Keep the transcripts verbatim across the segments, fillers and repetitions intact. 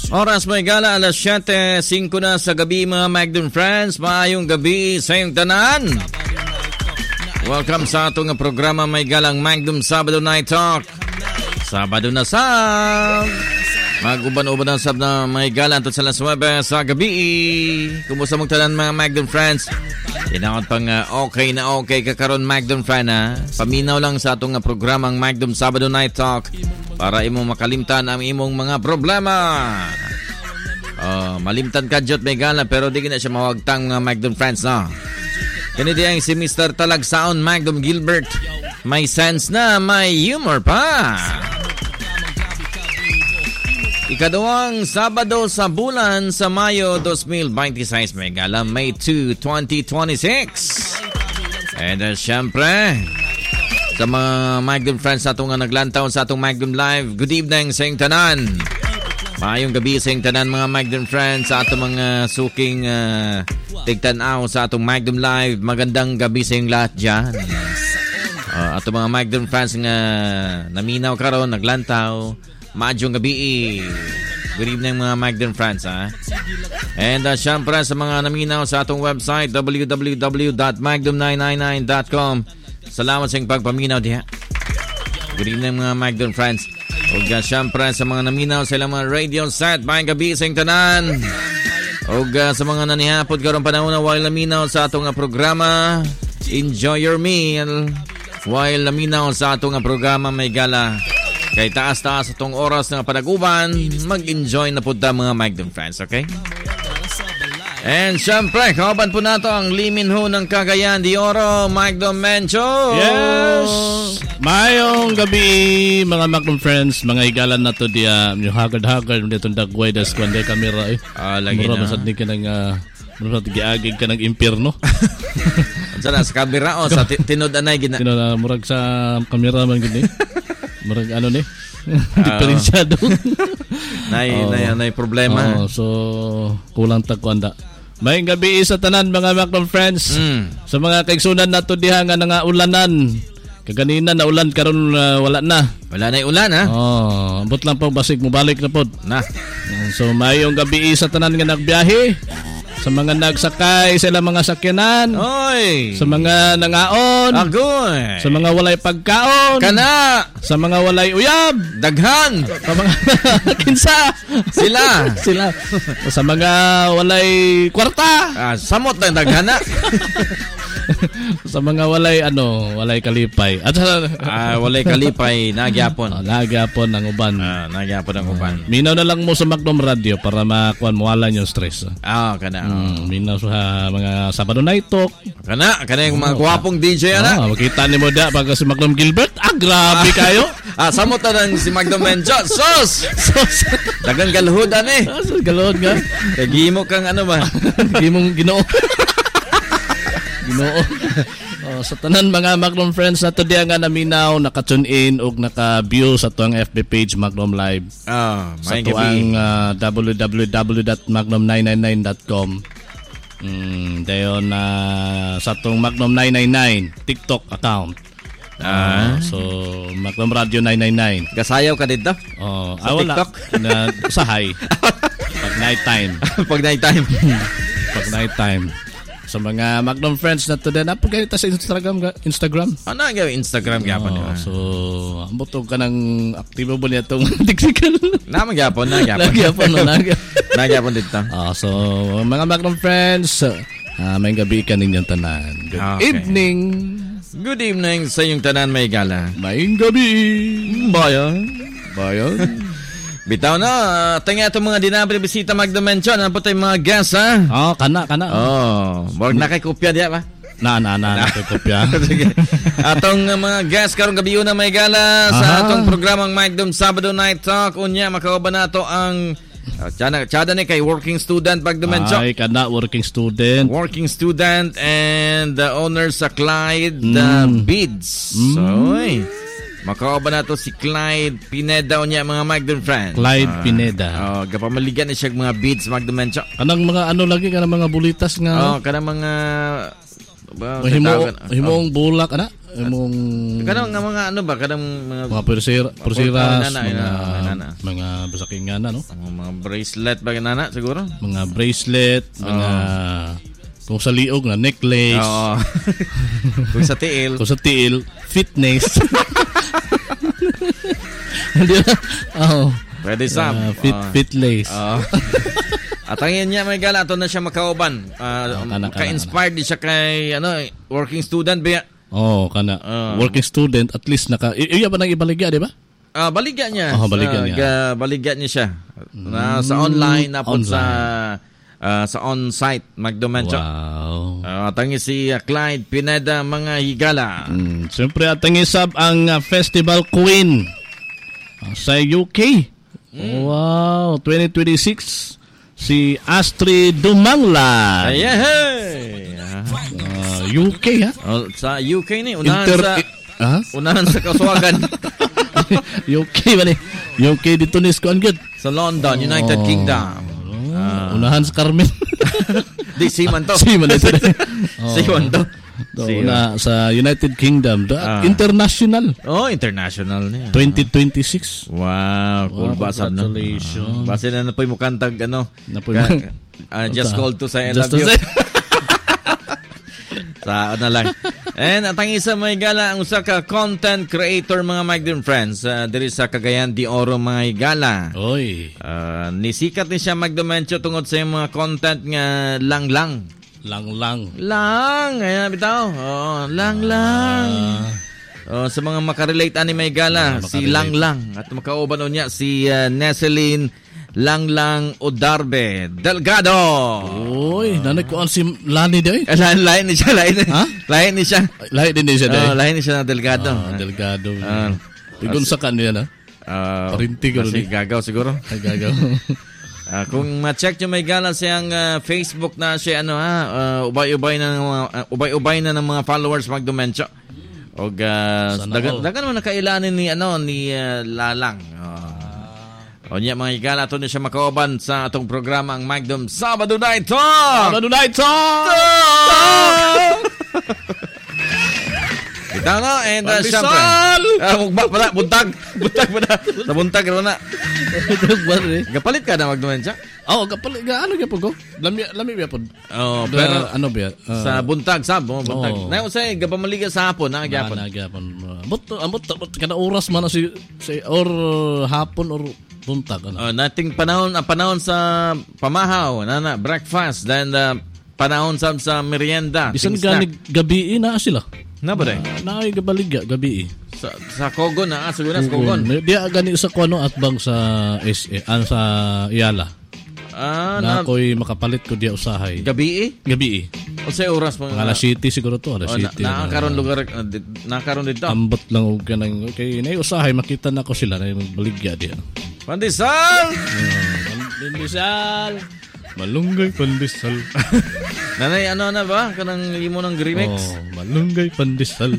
Oras may gala, alas siyete singko na sa gabi mga Magdon friends. Maayong gabi sa iyong tanan. Welcome sa atong programa may galang Magdon Sabado Night Talk. Sabado na sab. Mag-uban-uban na sab na may gala antot sa alas nuwebe sa gabi. Kumusta mong tanan mga Magdon friends? Tinakot pang uh, okay na okay kakaroon Magdon friend ha. Paminaw lang sa atong uh, programang Magdon Sabado Night Talk para imong makalimtan ang imong mga problema. Uh, malimtan ka jot may gala pero di na siya mawagtang mga Magdon friends no. Kanidi ang si Mister Talagsaon Magdon Gilbert. May sense na may humor pa. Ikadawang Sabado sa bulan sa Mayo twenty twenty-six may gala May second, twenty twenty-six. And uh, syempre sa mga Magdon friends na itong uh, naglantaw sa itong Magdon Live, good evening sa iyong tanan. Maayong gabi sa iyong tanan mga Magdon friends sa itong mga suking uh, tigtanaw sa itong Magdon Live. Magandang gabi sa iyong lahat dyan. Uh, atong mga Magdon friends nga naminaw karon naglantaw. Maadjong gabi. Good evening mga Magdon friends ha. And uh, syempre sa mga naminaw sa atong website w w w dot magdom nine nine nine dot com. Salamat sa iyong pagpaminaw diha. Good evening mga Magdon friends. O uh, syempre sa mga naminaw sa ilang mga radio set maayong gabi sa iyong tanan. O uh, sa mga nanihapod karong panahon na while naminaw sa atong uh, programa, enjoy your meal while naminaw sa atong uh, programa may gala. Kay taas-taas itong oras ng panaguban, mag-enjoy na po ta mga Magdon friends, okay? And syempre, kauban po nato ang Limin Ho ng Cagayan de Oro, Magdon Mencho. Yes! Mayong gabi, mga Magdon friends, mga igalan na to diya, yung hagard-hagard, itong dagway, das kwan day kamera eh. Ah, lagi Mura, na. masad ni ka ng, uh, masad giagig ka ng impyerno. Sana sa kamera o sa tinod-anay gina. Tinod, uh, murag sa kamera man gini. Murag ano ni? Diferensyado. Nay, oh. nay, nay problema. Oh, so, kulang tagkwanda. May gabi sa tanan mga Magdon friends. Mm. Sa mga kaigsunan nato diha nga nga ulanan. Kaganina na ulan karon uh, wala na. Wala na ulan ha. Oh, ambot lang po basig mo balik na pod. Na. So mayong gabi sa tanan nga nagbiyahe. Sa mga nagsakay sa ilang mga sakyanan. Oy. Sa mga nangaon. Agoy. Sa mga walay pagkaon. Kana. Sa mga walay uyab. Daghan. Sa mga kinsa. Sila. Sila. Sa mga walay kwarta. Ah, samot lang daghan na. Sa mga walay ano, walay kalipay. At sa Ah, walay kalipay nagyapon. oh, nagyapon ang uban. Ah, nagyapon ang uban. Minaw na lang mo sa Magdom Radio para makuan mawalan yung stress. Ah, kana. Mm, minaw sa mga Sabado Night Talk. Kana, kana yung mga gwapong D J ana. Ah, makita ni mo da pagka si Magdom Gilbert. Ah, grabe kayo. Ah, samot na lang si Magdom Mencho. Sos! Sos. Dagang galhudan eh. Ah, sos, galod nga. Kagimo kang ano ba? Gimong Ginoo. Ginoo. Oh, sa tanan mga Magdom friends na today nga naminaw, naka-tune in ug naka-view sa tuang F B page Magdom Live. Ah, Sa may tuang gabi. uh, w w w dot magdom nine nine nine dot com. Mm, dayon na uh, sa tuang Magdom nine nine nine TikTok account. Ah, Uh, so Magdom Radio nine nine nine. gasayaw ka dito? Oh, Sa ah, wala. TikTok? Na usahay. Pag night time. Pag night time. Pag night time. Sa mga Magdom friends na today, napagayita sa Instagram. Instagram. Ano ang gawin Instagram gyapon? Oh, so, ambotog ka ng aktibo ba niya itong tiktikal? Naman gyapon, na gyapon. Nagyapon, no, nagyapon. Na gyapon dito. Ah, so, mga Magdom friends, uh, may gabi ka ninyong tanan. Good Okay. evening. Good evening sa iyong tanan may gala. May gabi. Bayan. Bayan. Bitaw na, uh, tingnan itong mga dinabre bisita Magdom Mencho. Ano po tayong mga guests ha? Oh, kana, kana. Oh, borg na kay kopya diya ba? Na, na, na, na, kopya. Sige. Atong uh, mga guests karong gabi una may gala sa Aha. atong programang Magdom Sabado Night Talk. Unya makauban nato ang uh, tsada, tsada ni kay working student Magdom Mencho. Ay, kana, working student. Working student and the owner sa Clyde uh, Mm. Beads. Mm. So, oy. Makauban nato si Clyde Pineda unya mga Magdom friends. Clyde Ah, Pineda. Oh, gapamaligan na siya mga beads Magdom Mencho. Kanang mga ano lagi, kanang mga bulitas nga. Oh, kana mga uh, Himo, himong bulak, ana? imong Kanang nga mga ano ba, kanang mga mga persira, persiras, nana, mga nana, nana. mga basaking nga na, no? mga bracelet ba nana siguro? Mga bracelet, mga kung sa liog na necklace. Oo. Kung sa tiil. Kung sa tiil, fitness. Hindi ba? Oo. Pwede sa Uh, fit, uh, fit lace. Uh, at ang niya may gala ato na siya makauban. Uh, oh, kana, kana, ka-inspired di siya kay ano working student ba? Oh, kana uh, working student at least naka iya ba nang ibaligya, di ba? Ah, uh, baligya niya. Oh, baligya niya. Uh, baligya niya siya. Mm, na sa online na po sa uh, sa on-site Magdomencho. Wow. Uh, atangi si uh, Clyde Pineda mga higala. Mm, siyempre atangi sab ang uh, Festival Queen uh, sa U K. Mm. Wow, twenty twenty-six si Astrid Dumangla. Ay, hey. Uh, U K ha? Oh, sa U K ni unahan Inter- sa uh, unahan sa Kaswagan. U K ba ni? U K dito ni Skuan good. Sa London, United oh. Kingdom. Oh, uh, unahan sa Carmen. Di Siman to. Siman ito. Oh. Siman to. So, una, sa United Kingdom, uh, international. Oh, international niya. twenty twenty-six. Wow, cool wow, ba sab no? Congratulations. Uh, base na napoy mo kantag ano. Napoy ka, uh, just call to say I love you. Sa na lang. And at ang isa may gala ang usa ka content creator mga Magdon friends uh, diri sa Cagayan de Oro mga higala. Oy. Uh, nisikat ni siya Magdomencho tungod sa mga content nga lang-lang. Lang-lang. Lang. Ayan bitaw. Oh, lang-lang. Uh, oh, sa mga makarelate ani may gala, uh, si Lang-lang at makauban niya si uh, Neseline Lang-lang Odarbe Delgado. Oy, uh, nanay ko si Lani day. Lain lain ni siya, lain. Ha? Lain ni siya. Lain din siya day. Oh, lain ni siya na Delgado. Uh, Delgado. Uh, Tigon sa kanila na. Uh, Parinti ko ni. Gagaw siguro. Ay gagaw. Uh, kung ma-check nyo may gala siyang uh, Facebook na siya ano ha, uh, ubay-ubay na ng mga uh, ubay-ubay na ng mga followers Magdomencho. Og uh, dagan dagan mo nakailanin ni ano ni uh, Lalang. Uh, o niya mga higala ato ni siya makauban sa atong programa ang Magdom Sabado Night Talk. Sabado Night Talk. Ito no, and uh, syempre. Ah, mugba pala, buntag. Buntag pala. Sa buntag ro na. Gapalit ka na Magdomencho? Oh, gapalit ga ano gyapon ko? Lami lami gyapon. Oh, pero ano ba? Uh, sa buntag sab, oh, buntag. Oh. Na usay gapamaliga sa hapon, na gyapon. Na gyapon. But amot kada oras man si, si or hapon or buntag ano. Oh, nating panahon ang panahon sa pamahaw, nana breakfast, then uh, panahon sa sa merienda. Bisan gani gabi na sila. Na ba day? Na ay gabaligya gabi. Sa sa Kogon na, ah, siguro sa Kogon. Dia gani sa kuno at bang sa S A, an sa Iyala. Ah, na, na ko'y makapalit ko dia usahay. Gabi eh? Gabi eh. O sa oras mo? Alas City siguro to. Alas oh, City. Na, nakakaroon lugar, uh, nakakaroon dito. Ambot lang og kanang kay na usahay makita na ko sila na baligya dia. Pandesal! Uh, pandesal! Malunggay pandesal. Nanay, ano na ba? Kanang imo ng remix? Oh, malunggay pandesal.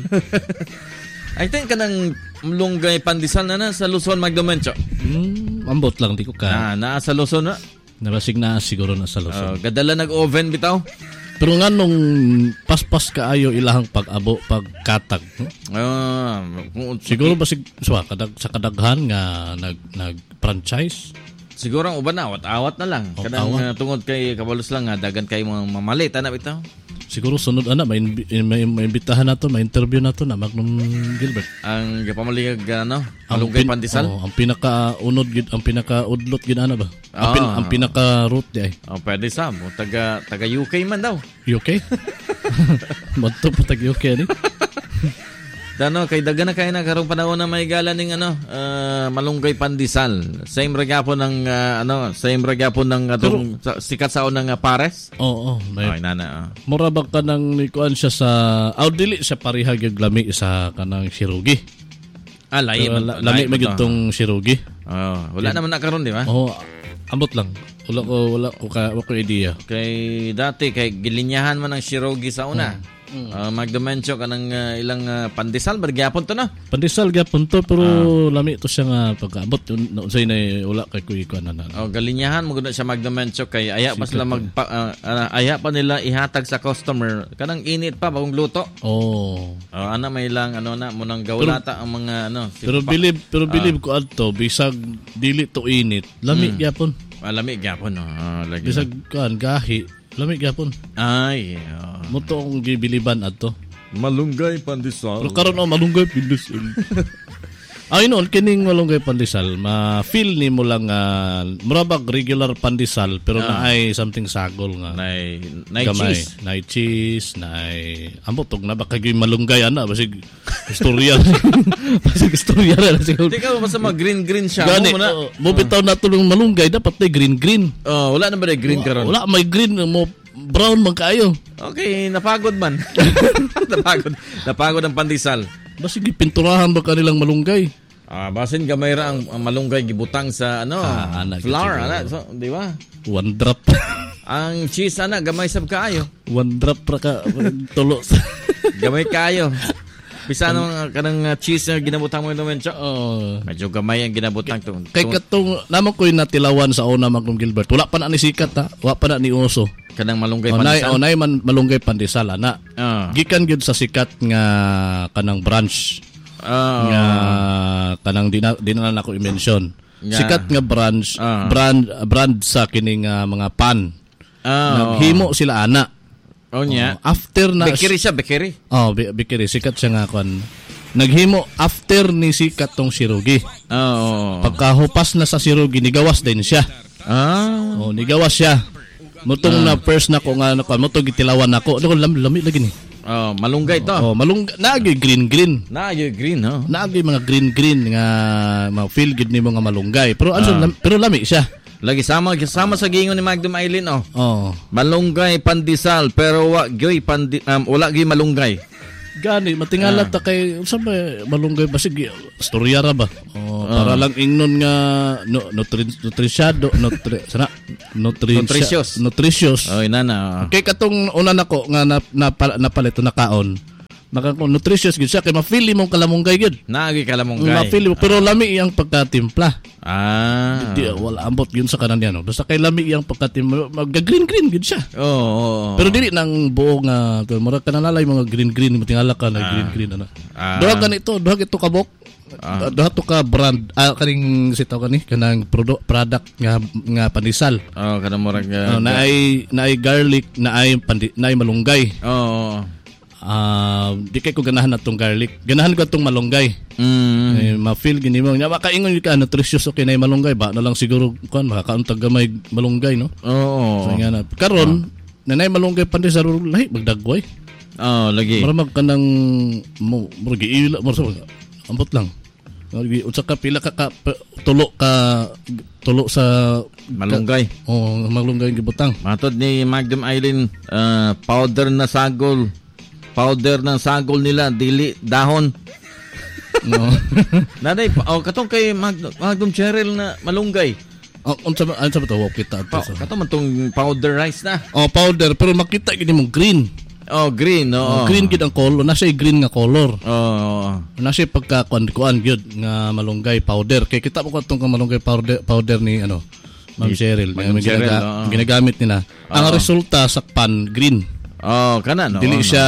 I think kanang malunggay pandesal na na sa Luzon Magdomencho. Hmm, ambot lang di ko ka. Ah, naa sa Luzon na. Nabasig na siguro na sa Luzon. Uh, gadala nag-oven bitaw. Pero nga nung paspas kaayo ilahang pag-abo, pagkatag. Uh, siguro ba sig sa kadag sa kadaghan nga nag nag-franchise? Siguro ang uban na awat-awat na lang. Oh, Kadang uh, tungod kay kabalos lang nga dagan kay mga mamalit ana bitaw. Siguro sunod ana may may, may imbitahan na to, may interview na to na Magnum Gilbert. Ang gapamaligag ano, malunggay pin, pandesal. Oh, ang pinaka-unod gid, ang pinaka-udlot gid ana ba? Ang, oh, pin, ang pinaka-root di ay. Oh, pwede sa mo taga taga U K man daw. U K? Madto pa taga U K ni. Dano kay daga na kay na karong panahon na may gala ning ano, uh, malunggay pandesal. Same ra gyapon ng uh, ano, same ra gyapon ng atong uh, sikat sa unang uh, pares. Oo, oh, oh, may oh, nana. Oh. Mura ba ka nang nikuan siya sa aw dili siya pareha gyud lami sa kanang sirugi. Ah, lahi man. Lami man gyud tong sirugi. Oh, wala yeah. naman na karon di ba? Oo, oh, ambot lang. Wala ko wala ko ka wala ko idea. Kay dati kay gilinyahan man ang sirugi sa una. Hmm. Mm. Uh, magdumencho ka ng uh, ilang uh, pandesal, bargyapon to na. Pandesal gyapon to, pero uh. lami to siya nga pagkaabot. Unsay na wala kay kuy ko na. Oh, galinyahan mo gud siya magdumencho kay aya pa sila mag uh, uh, aya pa nila ihatag sa customer kanang init pa bagong luto. Oh. Oh, ana may lang ano na mo nang gawlata ang mga ano. Pero believe pero believe uh. ko adto bisag dili to init, lami mm. gyapon. Ah, lami gyapon no. Oh, lagi. Bisag kan gahi, lami gyapon. Ay. Uh. Moto ang gibiliban adto. Malunggay pandesal. Pero karon oh, malunggay pandesal. Ay noon, kining malunggay pandesal, ma-feel ni mo lang uh, murabag regular pandesal, pero uh, naay something sagol nga. Naay, naay cheese. Naay cheese, naay... Ambot, tog na ba kayo malunggay, ana? Basig istorya. Basig istorya na. Hindi ka basta mag-green-green siya. Gani, mo na. Uh, mo bitaw na tulong malunggay, dapat na green-green. Oh, wala na ba na green karon? Wala, may green mo. Brown man kayo. Okay, napagod man. napagod. Napagod ang pandesal. Basig pinturahan ba kanilang malunggay? Ah, basin gamay ra ang, ang malunggay gibutang sa ano, ah, flour ana, so, di ba? One drop. Ang cheese ana gamay sab kaayo. One drop ra ka tulo. Gamay kaayo. Bisa nang kanang cheese na ginabutang mo naman siya. Oh, medyo gamay ang ginabutang to. Kay katong namo koy natilawan sa una Magnum Gilbert. Wala pa na ni sikat ha. Wala pa na ni uso. Kanang malunggay pandesal. Onay, onay man malunggay pandesal ana. Uh. Gikan gyud sa sikat nga kanang branch. Uh. Nga kanang di na, di na nako i-mention. Yeah. Sikat nga branch, uh. brand brand sa kining uh, mga pan. Uh. Naghimo sila ana. Oh nya. Uh, after na Bakery siya, bakery. Oh, bakery sikat siya nga kon. Naghimo after ni sikat tong sirugi. Oh. Pagkahupas na sa sirugi nigawas din siya. Ah. Oh, nigawas siya. Mutong uh. na first na ko nga nako, mutong gitilawan nako. Ano lam lami lagi ni. Oh, malunggay to. Oh, malunggay. Naagi green-green. Naagi green, no? Naagi mga green-green nga mga feel good ni mga malunggay. Pero ano, uh. lam, pero lami siya. Lagi sama sama sa gingon ni Magdum Eileen, oh. Oh. Malunggay pandesal pero wa gyoy pandi um, wala gyoy malunggay. Gani matingala uh. ta kay unsa ba malunggay basig istorya ra ba? Oh, uh. para lang ingnon nga no, nutri nutrisyado, nutri sana nutri nutritious. Nutritious. Oh, inana. Kay katong una nako nga na, na, napalit na kaon. Maka nutritious gid siya kay ma-feel mo kalamunggay gid. Naagi kalamunggay. Ma-feel mo pero lami iyang pagkatimpla. Ah. Di wala ambot yun sa kanan niya no. Basta kay lami iyang pagkatimpla, mag-green-green gid siya. Oo. Oh, oh, oh. Pero dili nang buo nga uh, mura kanalay mga green-green mo tingala ka na ah. green-green ana. Ah. Duha ganito, duha ito kabok. Ah. Duha to ka brand ah, kaning sitaw kani kanang product product nga nga pandesal. Oh, kanang murag uh, uh, naay naay garlic, naay pandi, naay malunggay. Oo. Oh, oh. Ah, uh, di kay ko ganahan natong garlic. Ganahan ko tong malunggay. Mm. Eh, ma-feel gini mo. Nya makaingon ka nutritious okay na malunggay ba? Na lang siguro kuan makakauntag gamay malunggay no. Oo. So nga na. Karon, oh. nanay malunggay pandesal lahi magdagway. Oh, lagi. Maramag ka ng mo giila mo sa ambot lang. Unsa ka pila ka, ka tulo ka tulo sa malunggay. Ka, oh, malunggay gibutang. Matod ni Magdum Eileen, uh, powder na sagol. Powder ng sagol nila, dili dahon. No. Naday, oh, katong kay Mag- Magdum Cheryl na malunggay. Oh, unsa ba unsa ba to kita pa, so. Katong tong powder rice na. Oh, powder pero makita gid mo green. Oh, green, no. Oh, green gid ang color, nasa green nga color. Oh. Nasa pagka kuan gyud nga malunggay powder. Kay kita mo katong malunggay powder powder ni ano, Ma'am Cheryl, nga ginaga, oh. ginagamit nila. Oh. Ang resulta sa pan green. Oh, kana no. Dili no. siya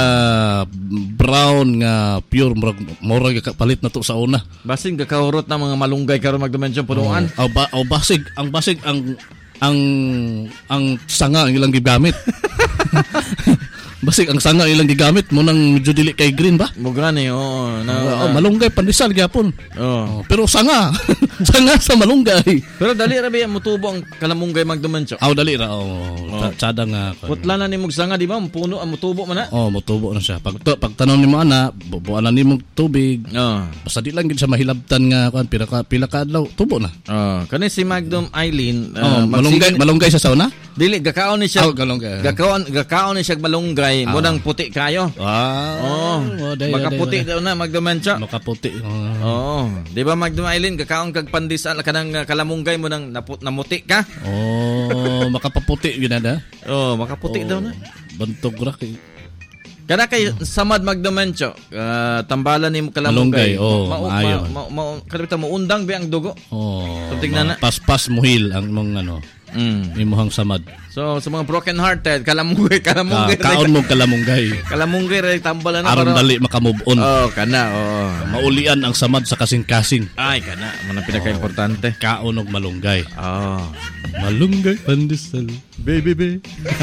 brown nga pure murag murag palit na to sa una. Basig gakahurot na mga malunggay karon magdimension punuan. Oh, ba, oh basig ang basig ang ang ang sanga ang ilang gigamit. Basig ang sanga ilang gigamit mo nang medyo dili kay green ba? Mo gani oo. Na, oh, malunggay pandesal gyapon. Oh. oh. Pero sanga. Sanga sa malunggay. Pero dali ra ba mutubo ang kalamunggay magdimension? Aw oh, dali ra oh. oh. Tsada nga. Putla na nimog sanga di ba? Puno ang mutubo man na. Oh, mutubo na siya. Pag to, pag tanom nimo ana, bubuan na nimo tubig. Oh. Basta di lang gid siya mahilabtan nga kuan pila ka pila ka adlaw tubo na. Oh, kani si Magdum Eileen, uh, oh, malunggay malunggay sa sauna? Dili gakaon ni siya. Oh, malunggay. Gakaon gakaon ni siya malunggay. Mo nang puti kayo. Ah. Oh. Makaputi daw na magdimension. Makaputi. Oo. Oh. Di ba Magdum Eileen gakaon kag pandesal kanang kalamunggay mo nang naput namuti ka? Oh, makapaputi gyud na. Oh, makaputi oh, daw na. Bantog ra kay Kada kay samad magdemencho, uh, tambalan ni mo kalamunggay. Malunggay, oh, ma, maayo. Ma, ma, ma, kalibita mo undang ba ang dugo? Oh. So, tingnan na. Paspas muhil ang mong ano. Mm. Imuhang samad. So sa mga broken hearted, kalamunggay, kalamunggay. Ka, kaon mo kalamunggay. Kalamunggay ray tambalan na aron dali maka-move on. Oh, kana, oh. Maulian ang samad sa kasing-kasing. Ay, kana, man ang pinaka-importante. Oh, kaon og malunggay. Oh. Malunggay pandesal, baby baby.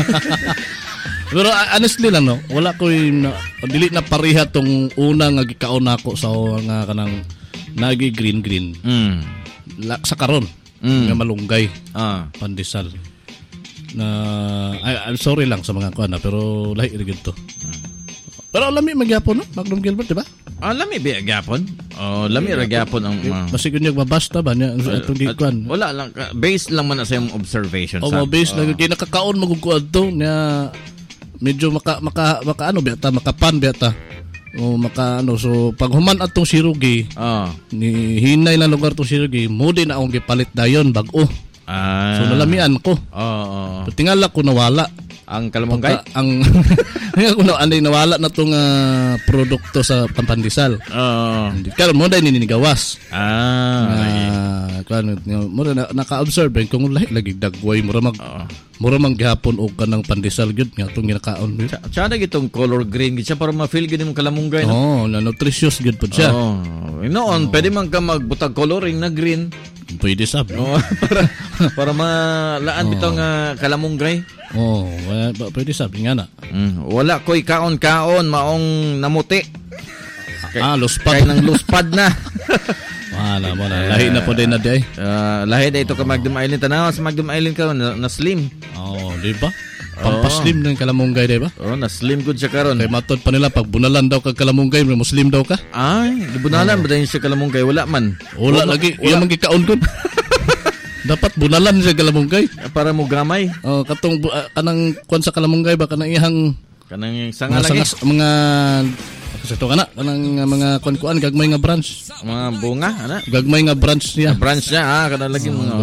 Pero honestly lang no, wala ko na dili na pareha tong una nga gikaon nako sa nga kanang nagi green green. Mm. La, sa karon mm. nga malunggay. Ah, pandesal. Na ay, I'm sorry lang sa mga kuan pero lahi ra gid to. Mm. Pero lami magyapon no, Magnum Gilbert, di ba? Ah, lami ba gyapon? Oh, lami ra gyapon ang uh, basi kun mabasta ba niya atong uh, kuan. Wala lang, based lang man sa imong observation sa. Oh, based lang kay nakakaon magugkuad to niya. Medyo maka maka maka ano beta makapan beta o maka ano so pag human atong sirugi oh. ni hinay na lugar tong sirugi mo din akong gipalit dayon bag-o ah. So nalamian ko oh, oh. So, tingala ko nawala ang kalamunggay Pagka, ang ko na anday nawala na tong uh, produkto sa Pampandisal oh. Karon mo dai ninigawas ah uh, kan mo na naka-observe kung lahi lagi dagway mura mag oh. Mura mang gihapon og kanang pandesal gyud nga atong ginakaon. Tsada gitong color green gid siya para ma-feel gid mo kalamunggay no. Oh, na nutritious gid pud siya. Oh, noon oh. Pwede man ka magbutag coloring na green. Pwede sab. Oh, para para malaan oh. Bitong uh, kalamunggay. Oh, wala, pwede sab nga na. Mm, wala koy kaon-kaon maong namuti. Kay, ah, luspad kay nang luspad na. Wala, wala. Lahi na po din na di ay. Uh, lahi na ito ka Magnum Island. Tanawa sa Magnum Island ka, na, na slim. Oo, oh, di ba? Pampaslim ng kalamunggay, di ba? Oo, oh, na slim good siya karon. Kaya matod pa nila, pag bunalan daw kag kalamunggay, muslim daw ka? Ay, di bunalan oh. Ba dahil siya kalamunggay? Wala man. Wala, wala lagi. Wala man gikaon ko. Dapat bunalan siya kalamunggay. Para mo gamay. Oh, katong, uh, kanang kwan sa kalamunggay ba, kanang ihang... Kanang sanga lagi. Sangas, mga... Kasi ito ka na, kanang mga kuan-kuan, gagmay nga branch. Mga bunga, ana? Gagmay nga branch niya. Branch niya, ah, kanang lagi mga...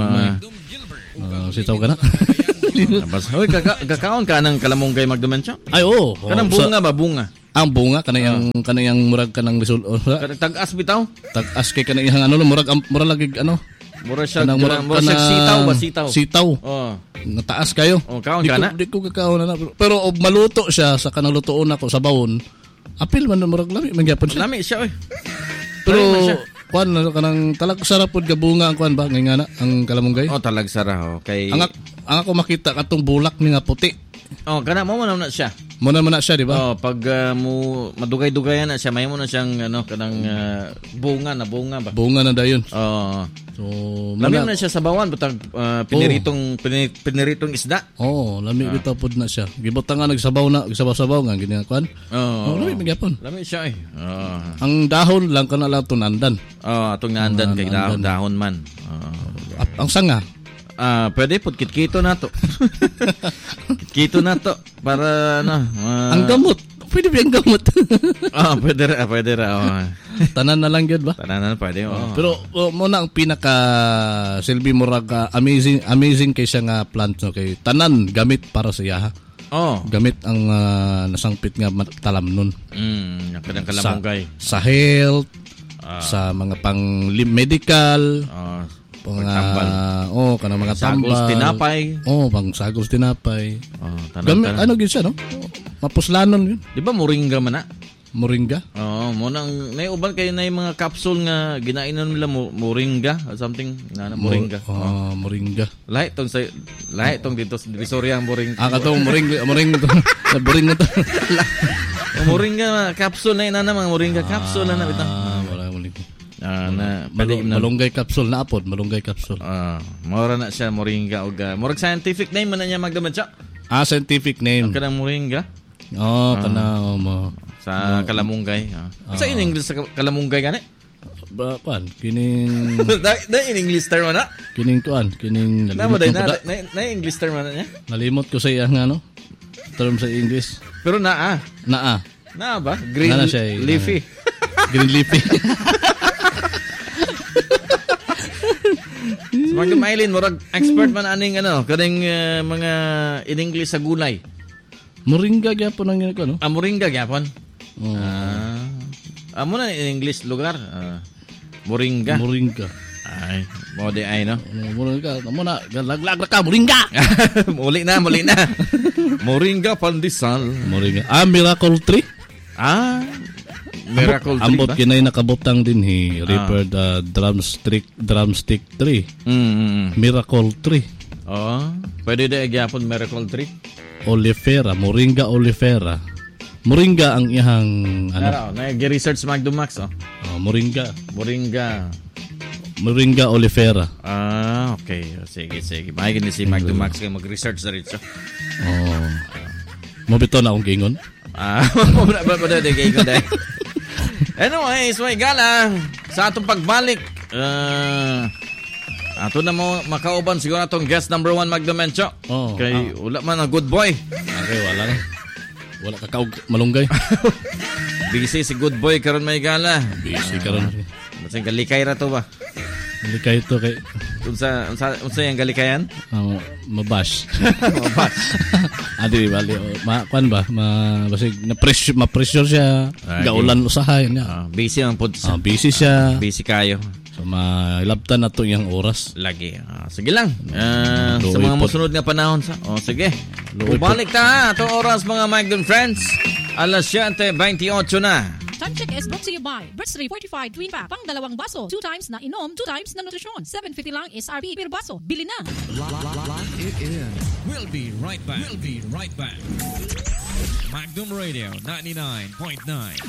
Uh, sitaw ka na. Hoy, kakaon ka ng kalamunggay magdumensyo? Ay, oo. Oh, kanang bunga ba, bunga? Ang bunga, kanang uh. kanang murag kanang result. Oh, tag-as bitaw? Tag-as kay kanang ihang ano, murag, murag lagi, ano? Mura siya, mura, mura siya sitaw ba, sitaw? Sitaw. Oh. Nataas kayo. Oh, kaon ka na? Di ko kakaon na. Pero, pero ob maluto siya sa kanang lutoon ako sa bawon. Apil man na murag lami, magyapon siya. Lami siya, oy. Pero, kuan na kanang talag sarap pod gabunga ang kuan ba ngay nga na ang kalamunggay. Oh, talag sara okay. Ang, ang ako makita katong bulak ni nga puti. Oh, kana mo man na siya. Mo na man na siya, di ba? Oh, pag uh, mo madugay-dugayan na siya, may mo na siyang ano kanang uh, bunga na bunga ba. Bunga na dayon. Oh. So, lami na siya sa bawan butang uh, piniritong oh. piniritong isda. Oh, lami ah. Bitaw pod na siya. Gibutang nga nagsabaw na, nagsabaw-sabaw nga ganyan kuan. Oh. Oh, lami magyapon. Lami siya eh. Oh. Ang dahon lang kana lang tunandan. Oh, atong nandan kay dahon, dahon man. Oh. Ang sanga. Ah, uh, pwede pud kit-kito na to. Kit-kito na to para ano. Uh, ang gamot. Pwede ba ang gamot? Ah, oh, pwede ra, pwede ra. Oh. Tanan na lang gyud ba? Tanan na pwede. Oh. Pero oh, mo na ang pinaka silbi murag uh, amazing amazing kay siya nga plant no kay tanan gamit para sa iya. Oh. Gamit ang uh, nasangpit nga talam nun. Mm, ang kadang kalamunggay. Sa, sa health, uh, sa mga pang medical, uh, mga oh kanang mga tambal, sagos tinapay. Oh, pang sagos tinapay. Oh, tanan, Gami, tanan. Ano gyud siya no? Mapuslanon yun. Di ba moringa man na? Moringa? Oo, oh, mo nang naiuban kayo na yung mga capsule nga ginainom nila mo, moringa or something na, na moringa. Mo, oh, oh, moringa. Lahi tong sa lahi tong dito sa Divisoria ang moringa. Ah, katong moringa, moringa to. Sa moringa to. Moringa capsule na ina na mga moringa capsule na na bitaw. Ah, wala moringa. Ah, na Mal- malunggay capsule na apod, malunggay capsule. Ah, mora na siya moringa og uh, murag scientific name man na niya magdaman siya. Ah, scientific name. Ang kanang moringa. Oh, kana uh, mo sa kalamunggay. Ah. Uh, sa in English sa kalamunggay gani? Ba kuan kining da, da in English term na? Kining kuan, kining na mo na, na na English term na niya. Nalimot ko sa iya nga no. Term sa English. Pero naa. Naa. Naa ba? Green na siya, leafy. Green leafy. So, Magnum Island, murag expert man aning ano, kaning uh, mga in English sa gulay. Moringa gyapon ang ko, no? Ah, Moringa gyapon. Oh. Ah. Amo na in English lugar. Ah, Moringa. Moringa. Ay, mo di ay no. Moringa, amo na galaglag ka Moringa. muli na, muli na. Moringa pandesal. Moringa. Ah, Miracle Tree. Ah, Miracle Tree. Ambot kinay nakabutang din hi Reaper the drumstick drumstick tree. Mm. Miracle Tree. Oh, pwede di gyapon Miracle Tree. Olifera, Moringa olifera. Moringa ang ihang ano? Ano, nag-research Magdumax oh. Oh, Moringa. Moringa. Moringa olifera. Ah, okay. Sige, sige. Mahikin ni si Magdumax kayo mag-research na rin siya. Oh. Mabito na akong gingon. Ah, mabito na ba din kayo dahil. Anyways, may gala. Sa atong pagbalik, uh, ato na mo makauban siguro atong guest number one Magdumencho. Oh, kay ah. wala man ang good boy. Okay, wala na. Wala ka kaug malunggay. Busy si good boy karon may gala. Busy karon. Masing galikay ra to ba? Galikay to kay unsa unsa unsa yang galikayan? Oh, mabash. Mabash. Adi bali ma kwan ba? Ma basig na pressure ma pressure siya. Okay. Gaulan usahay niya. Uh, busy ang pud. Uh, busy siya. Busy kayo. So mailabtan na to yang oras. Lagi. Uh, sige lang. Uh, sa mga musunod nga panahon sa. Oh, sige. Balik ta atong oras mga Magdon friends. Alas siyete twenty-eight na. Time check is brought to you by Bursary Fortified Twin Pack. Pang dalawang baso. Two times na inom, two times na nutrisyon. seven fifty lang S R P per baso. Bili na. Lock it in. We'll be right back. We'll be right back. Magnum Radio ninety-nine point nine.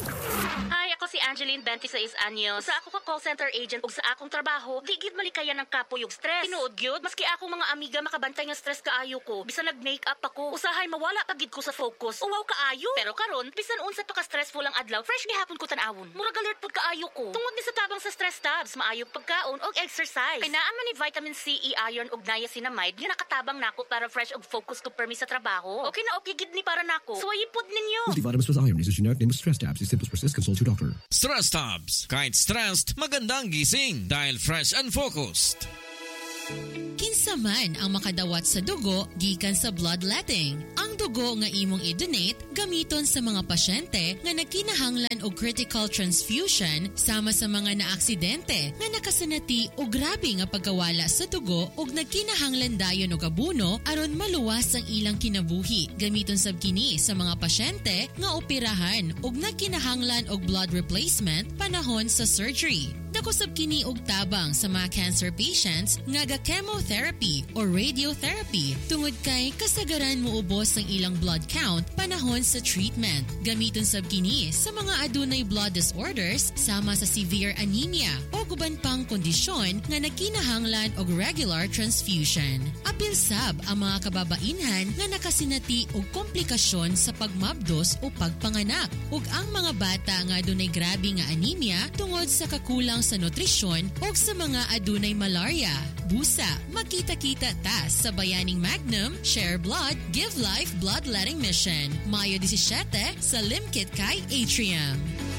Hi, ako si Angeline, twenty-six anyos. Sa ako ka call center agent ug sa akong trabaho, di gid malikayan ng kapoy ug stress. Tinuod gyud, maski akong mga amiga makabantay nga stress kaayo ko. Bisan nag-makeup ako, usahay mawala pa gid ko sa focus. Uwaw kaayo. Pero karon, bisan unsa pa ka stressful ang adlaw, fresh gihapon ko tan-awon. Murag alert pud kaayo ko. Tungod ni sa tabang sa stress tabs, maayog pagkaon og exercise. Kay naa man ni vitamin C, E, iron ug niacinamide nga nakatabang nako para fresh ug focus ko permi sa trabaho. Okay na okay gid ni para nako. So ayipod ninyo. Multivitamins plus iron is a generic name of stress tabs. If symptoms persist, consult your doctor. Stress Tabs. Kahit stressed, magandang gising dahil fresh and focused. Kinsa man ang makadawat sa dugo gikan sa bloodletting. Ang dugo nga imong i-donate gamiton sa mga pasyente nga nagkinahanglan og critical transfusion sama sa mga naaksidente nga nakasanati og grabe nga pagkawala sa dugo ug nagkinahanglan dayon og abono aron maluwas ang ilang kinabuhi. Gamiton sab kini sa mga pasyente nga operahan ug nagkinahanglan og blood replacement panahon sa surgery. Dako sab kini og tabang sa mga cancer patients nga ga-chemotherapy or radiotherapy tungod kay kasagaran mo ubos ang ilang blood count panahon sa treatment. Gamiton sab kini sa mga adunay blood disorders sama sa severe anemia o guban pang kondisyon nga nagkinahanglan og regular transfusion. Apil sab ang mga kababainhan nga nakasinati og komplikasyon sa pagmabdos o pagpanganak ug ang mga bata nga adunay grabe nga anemia tungod sa kakulang sa nutrisyon o sa mga adunay malaria. Busa, magkita-kita ta sa Bayaning Magnum Share Blood, Give Life Bloodletting Mission. Mayo seventeen sa Limkit Kay Atrium.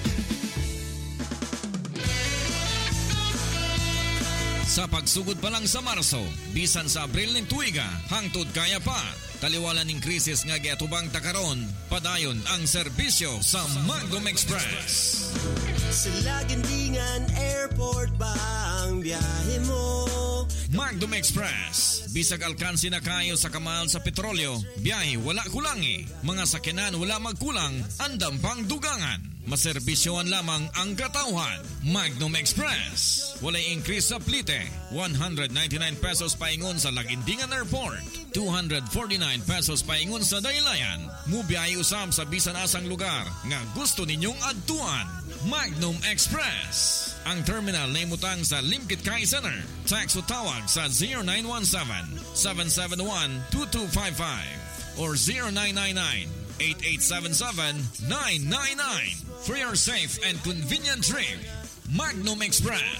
Sa pagsugod pa lang sa Marso, bisan sa Abril ng tuiga, hangtod kaya pa. Taliwala ning krisis nga giatubang takaron, padayon ang serbisyo sa Magnum Express. Sa Lagandingan Airport ba ang biyahe mo? Magnum Express. Bisag alkansi na kayo sa kamal sa petrolyo, biyahe wala kulangi. Mga sakyanan wala magkulang, andam pang dugangan. Maserbisyoan lamang ang katauhan. Magnum Express. Walay increase sa plite. one hundred ninety-nine pesos paingon sa Lagindingan Airport. two hundred forty-nine pesos paingon sa Daylayan. Mubiyahe usab sa bisan asang lugar nga gusto ninyong adtuan. Magnum Express. Ang terminal na imutang sa Limkit Kay Center. Tax o tawag sa zero nine one seven, seven seven one, two two five five or zero nine nine nine, eight eight seven seven, nine nine nine. For your safe and convenient trip, Magnum Express.